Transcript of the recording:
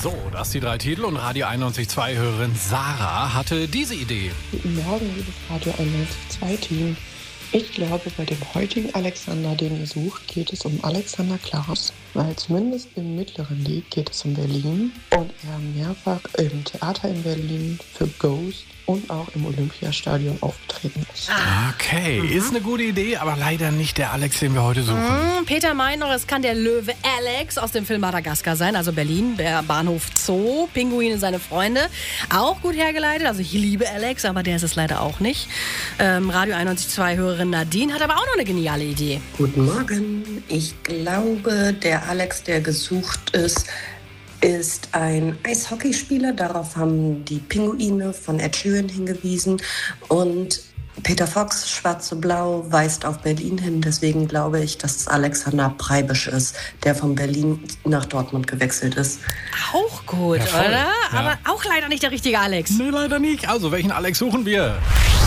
So, das die 3 Titel und Radio 91.2-Hörerin Sarah hatte diese Idee. Guten Morgen, liebes Radio 91.2-Team. Ich glaube, bei dem heutigen Alexander, den ihr sucht, geht es um Alexander Klaas, weil zumindest im mittleren Lied geht es um Berlin und er mehrfach im Theater in Berlin für Ghost und auch im Olympiastadion aufgetreten ist. Okay, ist eine gute Idee, aber leider nicht der Alex, den wir heute suchen. Peter meint noch, es kann der Löwe Alex aus dem Film Madagaskar sein, also Berlin, der Bahnhof Zoo, Pinguine, seine Freunde. Auch gut hergeleitet, also ich liebe Alex, aber der ist es leider auch nicht. Radio 91.2-Hörerin Nadine hat aber auch noch eine geniale Idee. Guten Morgen. Ich glaube, der Alex, der gesucht ist ein Eishockeyspieler. Darauf haben die Pinguine von Ed Sheeran hingewiesen. Und Peter Fox, Schwarz zu Blau, weist auf Berlin hin. Deswegen glaube ich, dass es Alexander Preibisch ist, der von Berlin nach Dortmund gewechselt ist. Auch gut, Ja, voll. oder? Ja. Aber auch leider nicht der richtige Alex. Nee, leider nicht. Also, welchen Alex suchen wir?